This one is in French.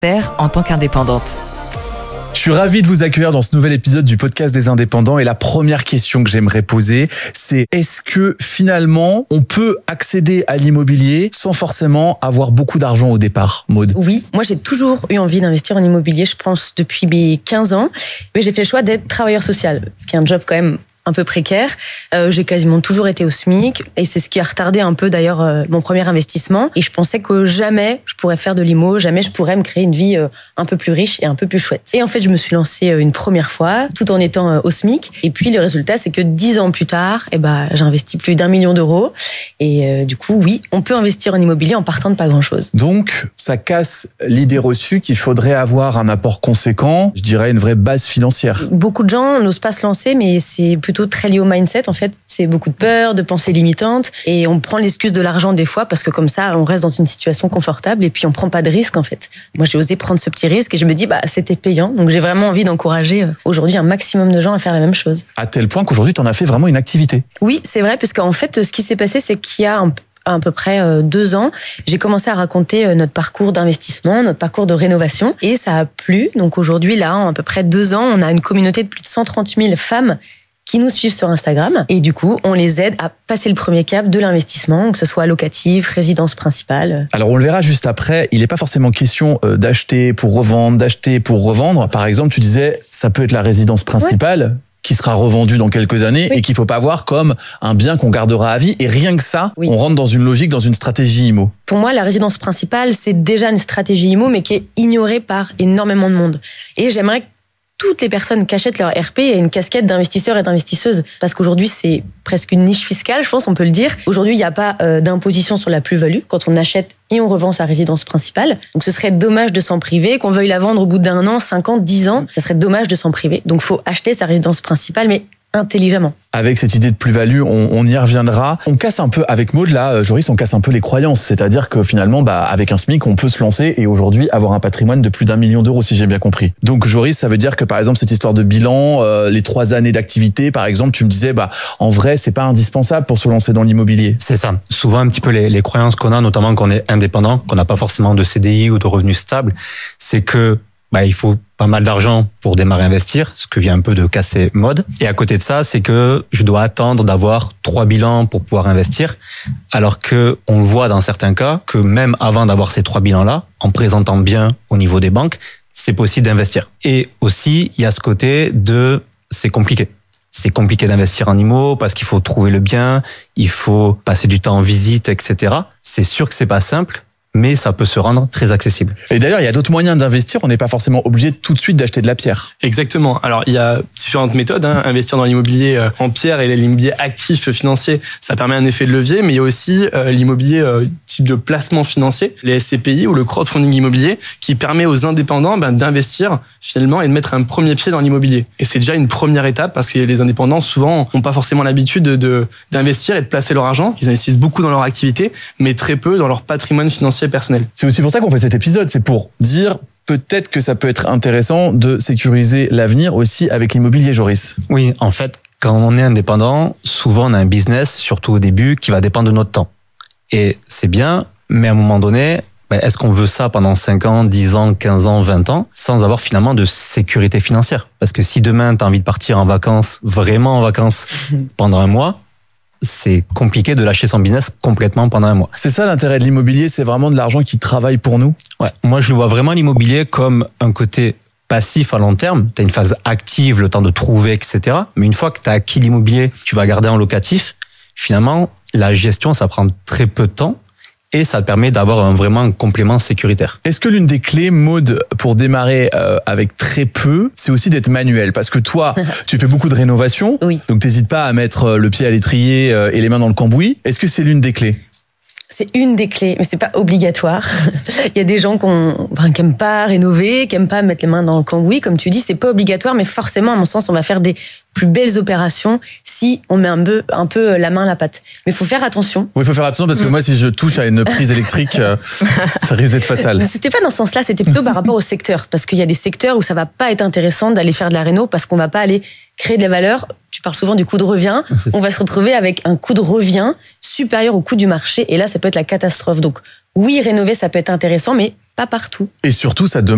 en tant qu'indépendante. Je suis ravi de vous accueillir dans ce nouvel épisode du podcast des indépendants et la première question que j'aimerais poser, c'est est-ce que finalement on peut accéder à l'immobilier sans forcément avoir beaucoup d'argent au départ, Maud ? Oui, moi j'ai toujours eu envie d'investir en immobilier, je pense depuis mes 15 ans, mais j'ai fait le choix d'être travailleur social, ce qui est un job quand même un peu précaire. J'ai quasiment toujours été au SMIC et c'est ce qui a retardé un peu d'ailleurs mon premier investissement. Et je pensais que jamais je pourrais faire de l'IMO, jamais je pourrais me créer une vie un peu plus riche et un peu plus chouette. Et en fait, je me suis lancée une première fois tout en étant au SMIC. Et puis le résultat, c'est que 10 ans plus tard, j'ai investi plus d'1 million d'euros. Et du coup, oui, on peut investir en immobilier en partant de pas grand-chose. Donc, ça casse l'idée reçue qu'il faudrait avoir un apport conséquent, je dirais une vraie base financière. Beaucoup de gens n'osent pas se lancer, mais c'est plutôt très lié au mindset. En fait, c'est beaucoup de peur, de pensées limitantes, et on prend l'excuse de l'argent des fois parce que comme ça, on reste dans une situation confortable et puis on prend pas de risque en fait. Moi, j'ai osé prendre ce petit risque et je me dis c'était payant. Donc j'ai vraiment envie d'encourager aujourd'hui un maximum de gens à faire la même chose. À tel point qu'aujourd'hui, tu en as fait vraiment une activité. Oui, c'est vrai, parce qu'en fait, ce qui s'est passé, c'est qu'il y a à peu près 2 ans, j'ai commencé à raconter notre parcours d'investissement, notre parcours de rénovation, et ça a plu. Donc aujourd'hui, là, en à peu près 2 ans, on a une communauté de plus de 130 000 femmes qui nous suivent sur Instagram. Et du coup, on les aide à passer le premier cap de l'investissement, que ce soit locatif, résidence principale. Alors, on le verra juste après. Il n'est pas forcément question d'acheter pour revendre, d'acheter pour revendre. Par exemple, tu disais, ça peut être la résidence principale. Ouais. Qui sera revendue dans quelques années, oui. Et qu'il faut pas voir comme un bien qu'on gardera à vie. Et rien que ça, oui. On rentre dans une logique, dans une stratégie IMO. Pour moi, la résidence principale, c'est déjà une stratégie IMO, mais qui est ignorée par énormément de monde. Et j'aimerais que toutes les personnes qui achètent leur RP aient une casquette d'investisseurs et d'investisseuses. Parce qu'aujourd'hui, c'est presque une niche fiscale, je pense, on peut le dire. Aujourd'hui, il n'y a pas d'imposition sur la plus-value quand on achète et on revend sa résidence principale. Donc ce serait dommage de s'en priver, qu'on veuille la vendre au bout d'1 an, 5 ans, 10 ans. Ça serait dommage de s'en priver. Donc il faut acheter sa résidence principale, mais intelligemment. Avec cette idée de plus-value, on y reviendra. On casse un peu, avec Maud, là, Joris, on casse un peu les croyances. C'est-à-dire que finalement, avec un SMIC, on peut se lancer et aujourd'hui avoir un patrimoine de plus d'1 million d'euros, si j'ai bien compris. Donc, Joris, ça veut dire que, par exemple, cette histoire de bilan, les 3 années d'activité, par exemple, tu me disais, en vrai, c'est pas indispensable pour se lancer dans l'immobilier. C'est ça. Souvent, un petit peu les croyances qu'on a, notamment quand on est indépendant, qu'on n'a pas forcément de CDI ou de revenus stables, c'est que il faut pas mal d'argent pour démarrer à investir, ce que vient un peu de casser Maud. Et à côté de ça, c'est que je dois attendre d'avoir 3 bilans pour pouvoir investir, alors que on le voit dans certains cas que même avant d'avoir ces 3 bilans-là, en présentant bien au niveau des banques, c'est possible d'investir. Et aussi, il y a ce côté de c'est compliqué. C'est compliqué d'investir en IMO parce qu'il faut trouver le bien, il faut passer du temps en visite, etc. C'est sûr que c'est pas simple, mais ça peut se rendre très accessible. Et d'ailleurs, il y a d'autres moyens d'investir. On n'est pas forcément obligé tout de suite d'acheter de la pierre. Exactement. Alors, il y a différentes méthodes. Investir dans l'immobilier en pierre et l'immobilier actif financier, ça permet un effet de levier, mais il y a aussi l'immobilier type de placement financier, les SCPI ou le crowdfunding immobilier, qui permet aux indépendants d'investir finalement et de mettre un premier pied dans l'immobilier. Et c'est déjà une première étape parce que les indépendants, souvent, n'ont pas forcément l'habitude d'investir et de placer leur argent. Ils investissent beaucoup dans leur activité, mais très peu dans leur patrimoine financier personnel. C'est aussi pour ça qu'on fait cet épisode, c'est pour dire peut-être que ça peut être intéressant de sécuriser l'avenir aussi avec l'immobilier, Joris. Oui, en fait, quand on est indépendant, souvent on a un business, surtout au début, qui va dépendre de notre temps. Et c'est bien, mais à un moment donné, est-ce qu'on veut ça pendant 5 ans, 10 ans, 15 ans, 20 ans, sans avoir finalement de sécurité financière ? Parce que si demain tu as envie de partir en vacances, vraiment en vacances, pendant 1 mois, c'est compliqué de lâcher son business complètement pendant 1 mois. C'est ça l'intérêt de l'immobilier, c'est vraiment de l'argent qui travaille pour nous. Ouais, moi je vois vraiment l'immobilier comme un côté passif à long terme. Tu as une phase active, le temps de trouver, etc. Mais une fois que tu as acquis l'immobilier, tu vas garder en locatif, finalement, la gestion, ça prend très peu de temps. Et ça te permet d'avoir vraiment un complément sécuritaire. Est-ce que l'une des clés, Maud, pour démarrer avec très peu, c'est aussi d'être manuel ? Parce que toi, tu fais beaucoup de rénovation, oui. Donc t'hésites pas à mettre le pied à l'étrier et les mains dans le cambouis. Est-ce que c'est l'une des clés ? C'est une des clés, mais c'est pas obligatoire. Il y a des gens qui aiment pas rénover, qui aiment pas mettre les mains dans le cambouis. Comme tu dis, c'est pas obligatoire, mais forcément, à mon sens, on va faire des plus belles opérations si on met un peu la main à la pâte. Mais il faut faire attention. Oui, il faut faire attention parce que moi, si je touche à une prise électrique, ça risque d'être fatal. C'était pas dans ce sens-là, c'était plutôt par rapport au secteur. Parce qu'il y a des secteurs où ça va pas être intéressant d'aller faire de la réno parce qu'on va pas aller créer de la valeur. Tu parles souvent du coût de revient. On va se retrouver avec un coût de revient supérieur au coût du marché. Et là, ça peut être la catastrophe. Donc, oui, rénover, ça peut être intéressant, mais pas partout. Et surtout, ça demande